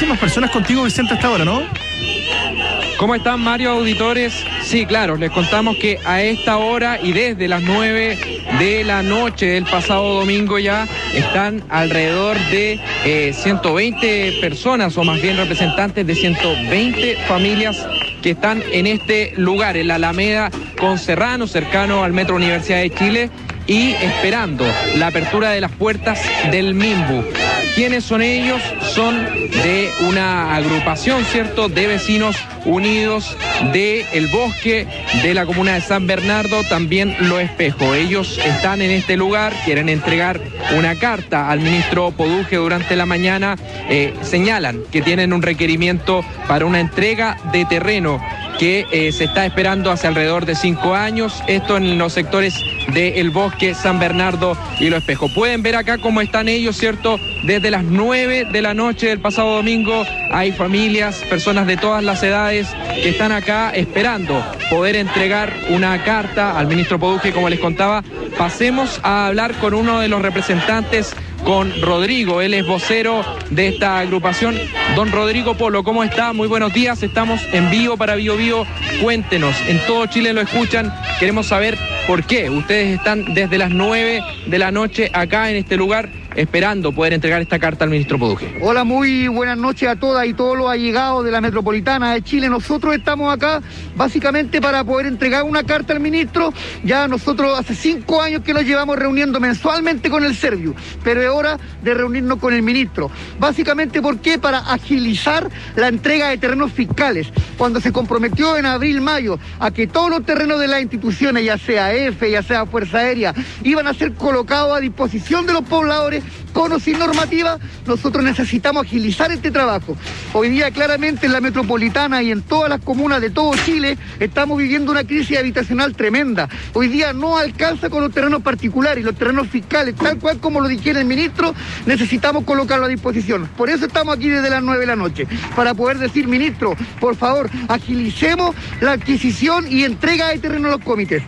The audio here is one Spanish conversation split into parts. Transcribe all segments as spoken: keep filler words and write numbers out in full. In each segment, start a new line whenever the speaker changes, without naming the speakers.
muchísimas personas contigo, Vicente, hasta ahora, ¿no?
¿Cómo están, Mario, auditores? Sí, claro, les contamos que a esta hora y desde las nueve de la noche del pasado domingo ya están alrededor de eh, ciento veinte personas, o más bien representantes de ciento veinte familias que están en este lugar, en la Alameda con Serrano, cercano al Metro Universidad de Chile, y esperando la apertura de las puertas del Minbu. ¿Quiénes son ellos? Son de una agrupación, ¿cierto?, de vecinos unidos de El Bosque, de la comuna de San Bernardo, también Lo Espejo. Ellos están en este lugar, quieren entregar una carta al ministro Poduje durante la mañana. Eh, señalan que tienen un requerimiento para una entrega de terreno que eh, se está esperando hace alrededor de cinco años, esto en los sectores de El Bosque, San Bernardo y Lo Espejo. Pueden ver acá cómo están ellos, ¿cierto? Desde las nueve de la noche del pasado domingo hay familias, personas de todas las edades que están acá esperando poder entregar una carta al ministro Poduje, como les contaba. Pasemos a hablar con uno de los representantes, con Rodrigo, él es vocero de esta agrupación. Don Rodrigo Polo, ¿cómo está? Muy buenos días, estamos en vivo para Bio Bio. Cuéntenos, en todo Chile lo escuchan, queremos saber por qué ustedes están desde las nueve de la noche acá en este lugar esperando poder entregar esta carta al ministro Poduje.
Hola, muy buenas noches a todas y todos los allegados de la metropolitana de Chile. Nosotros estamos acá básicamente para poder entregar una carta al ministro. Ya nosotros hace cinco años que nos llevamos reuniendo mensualmente con el Serviu, pero es hora de reunirnos con el ministro. Básicamente, ¿por qué? Para agilizar la entrega de terrenos fiscales. Cuando se comprometió en abril, mayo, a que todos los terrenos de las instituciones, ya sea E F E, ya sea Fuerza Aérea, iban a ser colocados a disposición de los pobladores, con o sin normativa, nosotros necesitamos agilizar este trabajo. Hoy día claramente en la metropolitana y en todas las comunas de todo Chile estamos viviendo una crisis habitacional tremenda. Hoy día no alcanza con los terrenos particulares y los terrenos fiscales, tal cual como lo dijera el ministro, necesitamos colocarlo a disposición. Por eso estamos aquí desde las nueve de la noche, para poder decir, ministro, por favor, agilicemos la adquisición y entrega de terreno a los comités.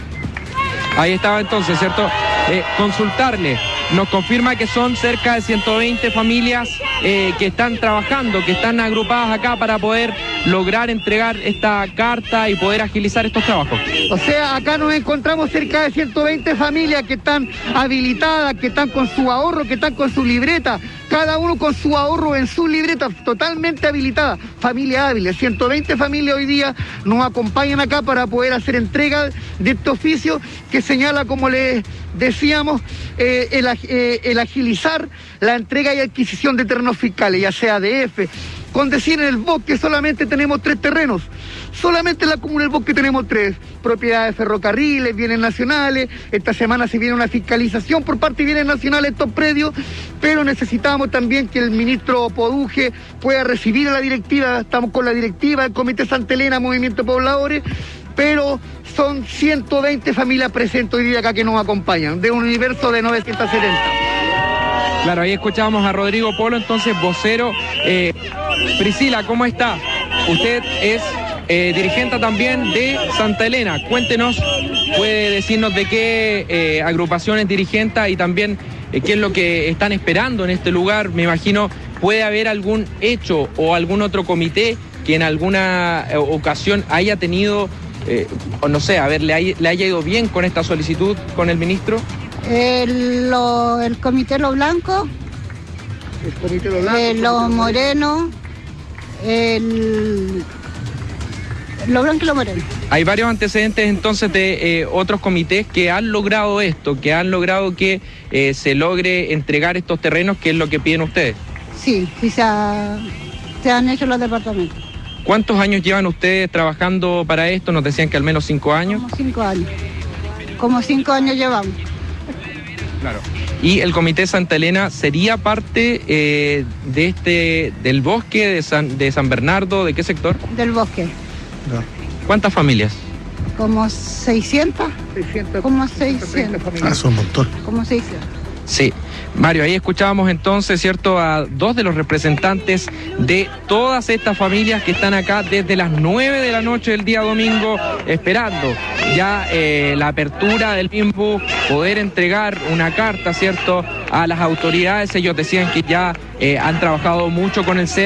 Ahí estaba entonces, ¿cierto? Eh, consultarle, nos confirma que son cerca de ciento veinte familias eh, que están trabajando, que están agrupadas acá para poder lograr entregar esta carta y poder agilizar estos trabajos.
O sea, acá nos encontramos cerca de ciento veinte familias que están habilitadas, que están con su ahorro, que están con su libreta, cada uno con su ahorro en su libreta, totalmente habilitada, familias hábiles. ciento veinte familias hoy día nos acompañan acá para poder hacer entrega de este oficio que señala, como les decíamos, eh, el, eh, el agilizar la entrega y adquisición de terrenos fiscales, ya sea de E F E. Con decir, en El Bosque solamente tenemos tres terrenos, solamente en la comuna del Bosque tenemos tres, propiedades de ferrocarriles, bienes nacionales. Esta semana se viene una fiscalización por parte de bienes nacionales estos predios, pero necesitamos también que el ministro Poduje pueda recibir a la directiva. Estamos con la directiva del Comité Santa Elena, Movimiento de Pobladores, pero son ciento veinte familias presentes hoy día acá que nos acompañan, de un universo de novecientos setenta.
Claro, ahí escuchábamos a Rodrigo Polo, entonces vocero. Eh, Priscila, ¿cómo está? Usted es eh, dirigente también de Santa Elena. Cuéntenos, puede decirnos de qué eh, agrupación es dirigente y también eh, qué es lo que están esperando en este lugar. Me imagino, ¿puede haber algún hecho o algún otro comité que en alguna eh, ocasión haya tenido, eh, o no sé, a ver, le haya, le haya ido bien con esta solicitud con el ministro?
El, lo, el Comité Lo Blanco,
El Comité Lo Blanco,
eh, Lo Moreno, el, Lo Blanco y Lo Moreno.
Hay varios antecedentes entonces de eh, otros comités que han logrado esto, que han logrado que eh, se logre entregar estos terrenos, que es lo que piden ustedes.
Sí, sí se, ha, se han hecho los departamentos.
¿Cuántos años llevan ustedes trabajando para esto? Nos decían que al menos cinco años.
Como cinco años. Como cinco años llevamos.
Claro. ¿Y el Comité Santa Elena sería parte eh, de este del Bosque, de San, de San Bernardo? ¿De qué sector?
Del Bosque.
No. ¿Cuántas familias?
Como seiscientas.
seiscientas,
Como seiscientas.
Ah, son un montón.
Como seiscientas.
Sí. Mario, ahí escuchábamos entonces, ¿cierto?, a dos de los representantes de todas estas familias que están acá desde las nueve de la noche del día domingo, esperando ya eh, la apertura del Minbu, poder entregar una carta, ¿cierto?, a las autoridades. Ellos decían que ya eh, han trabajado mucho con el C E R.